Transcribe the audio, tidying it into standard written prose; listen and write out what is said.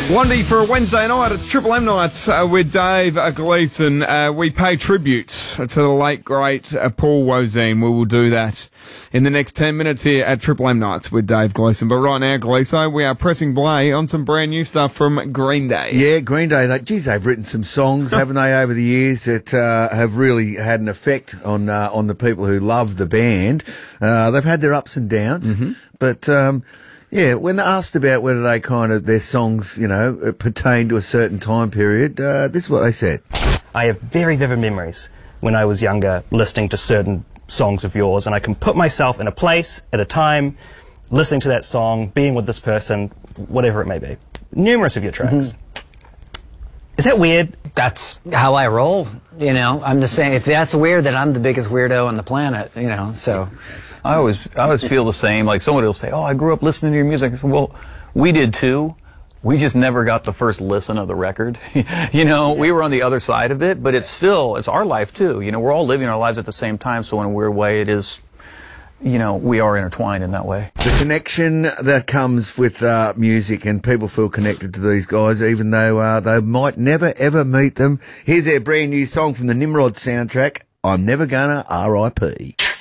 Blondie for a Wednesday night. It's Triple M Nights with Dave Gleeson. We pay tribute to the late, great Paul Woseen. We will do that in the next 10 minutes here at Triple M Nights with Dave Gleeson. But right now, Gleeso, we are pressing play on some brand new stuff from Green Day. Yeah, Green Day. They've written some songs, haven't they, over the years that have really had an effect on the people who love the band. They've had their ups and downs, but yeah, when asked about whether their songs, pertain to a certain time period, this is what they said. I have very vivid memories when I was younger listening to certain songs of yours, and I can put myself in a place at a time, listening to that song, being with this person, whatever it may be. Numerous of your tracks. Is that weird? That's how I roll, I'm just saying, if that's weird, then I'm the biggest weirdo on the planet, so... I always feel the same. Like, somebody will say, "Oh, I grew up listening to your music." I said, "Well, we did too. We just never got the first listen of the record." We were on the other side of it, but it's our life too. We're all living our lives at the same time, so in a weird way it is, we are intertwined in that way. The connection that comes with music, and people feel connected to these guys even though they might never ever meet them. Here's their brand new song from the Nimrod soundtrack, "I'm Never Gonna R.I.P."